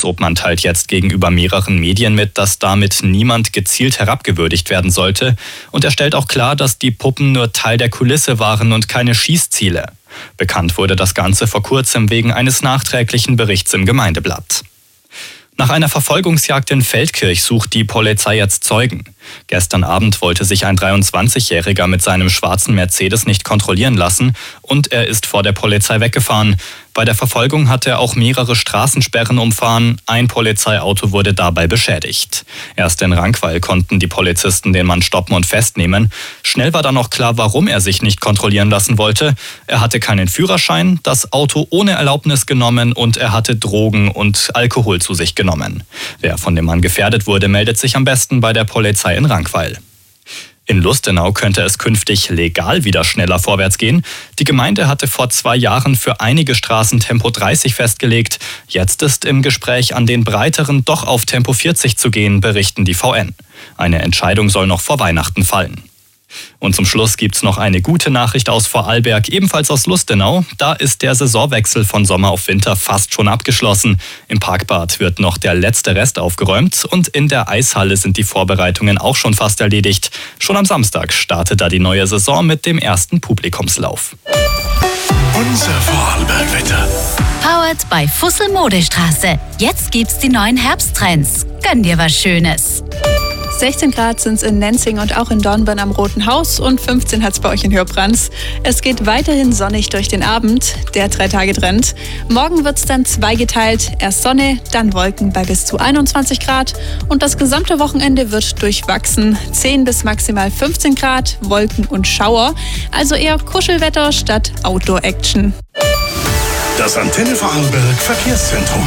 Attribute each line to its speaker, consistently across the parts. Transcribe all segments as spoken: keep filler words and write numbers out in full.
Speaker 1: Staatsobmann teilt jetzt gegenüber mehreren Medien mit, dass damit niemand gezielt herabgewürdigt werden sollte. Und er stellt auch klar, dass die Puppen nur Teil der Kulisse waren und keine Schießziele. Bekannt wurde das Ganze vor kurzem wegen eines nachträglichen Berichts im Gemeindeblatt. Nach einer Verfolgungsjagd in Feldkirch sucht die Polizei jetzt Zeugen. Gestern Abend wollte sich ein dreiundzwanzigjähriger mit seinem schwarzen Mercedes nicht kontrollieren lassen und er ist vor der Polizei weggefahren. Bei der Verfolgung hat er auch mehrere Straßensperren umfahren. Ein Polizeiauto wurde dabei beschädigt. Erst in Rankweil konnten die Polizisten den Mann stoppen und festnehmen. Schnell war dann auch klar, warum er sich nicht kontrollieren lassen wollte. Er hatte keinen Führerschein, das Auto ohne Erlaubnis genommen und er hatte Drogen und Alkohol zu sich genommen. Wer von dem Mann gefährdet wurde, meldet sich am besten bei der Polizei in Rankweil. In Lustenau könnte es künftig legal wieder schneller vorwärts gehen. Die Gemeinde hatte vor zwei Jahren für einige Straßen Tempo dreißig festgelegt. Jetzt ist im Gespräch, an den breiteren doch auf Tempo vierzig zu gehen, berichten die V N. Eine Entscheidung soll noch vor Weihnachten fallen. Und zum Schluss gibt's noch eine gute Nachricht aus Vorarlberg, ebenfalls aus Lustenau. Da ist der Saisonwechsel von Sommer auf Winter fast schon abgeschlossen. Im Parkbad wird noch der letzte Rest aufgeräumt und in der Eishalle sind die Vorbereitungen auch schon fast erledigt. Schon am Samstag startet da die neue Saison mit dem ersten Publikumslauf.
Speaker 2: Unser Vorarlbergwetter.
Speaker 3: Powered by Fussel Modestraße. Jetzt gibt's die neuen Herbsttrends. Gönn dir was Schönes.
Speaker 4: sechzehn Grad sind es in Nenzing und auch in Dornbirn am Roten Haus und fünfzehn hat es bei euch in Hörbrands. Es geht weiterhin sonnig durch den Abend, der Drei-Tage-Trend. Morgen wird es dann zweigeteilt, erst Sonne, dann Wolken bei bis zu einundzwanzig Grad und das gesamte Wochenende wird durchwachsen. zehn bis maximal fünfzehn Grad, Wolken und Schauer, also eher Kuschelwetter statt Outdoor-Action.
Speaker 2: Das Antenne Vorarlberg Verkehrszentrum.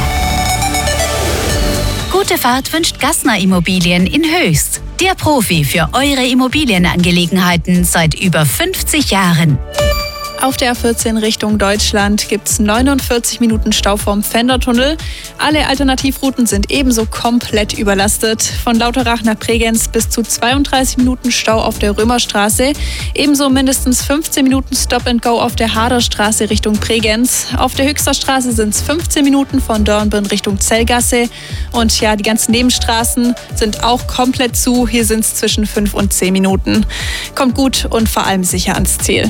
Speaker 3: Gute Fahrt wünscht Gassner Immobilien in Höchst. Der Profi für eure Immobilienangelegenheiten seit über fünfzig Jahren.
Speaker 4: Auf der A vierzehn Richtung Deutschland gibt es neunundvierzig Minuten Stau vom Fendertunnel. Alle Alternativrouten sind ebenso komplett überlastet. Von Lauterach nach Bregenz bis zu zweiunddreißig Minuten Stau auf der Römerstraße. Ebenso mindestens fünfzehn Minuten Stop and Go auf der Haderstraße Richtung Bregenz. Auf der Höchster Straße sind es fünfzehn Minuten von Dornbirn Richtung Zellgasse. Und ja, die ganzen Nebenstraßen sind auch komplett zu. Hier sind es zwischen fünf und zehn Minuten. Kommt gut und vor allem sicher ans Ziel.